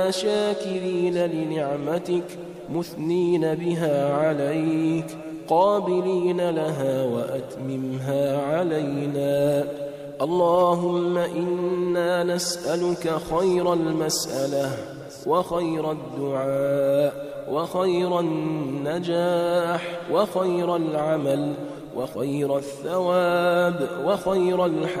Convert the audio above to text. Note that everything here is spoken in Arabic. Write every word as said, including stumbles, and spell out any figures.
شاكرين لنعمتك مثنين بها عليك قابلين لها وأتممها علينا. اللهم إنا نسألك خير المسألة وخير الدعاء وخير النجاح وخير العمل وخير الثواب وخير الحياة